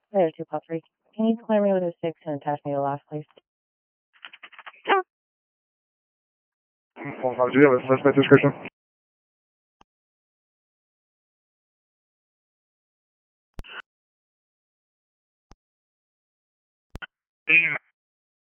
There, 2 Pop 3. Can you clear me with a 6 and attach me to last, please? Well, how do you have a suspect description? Dean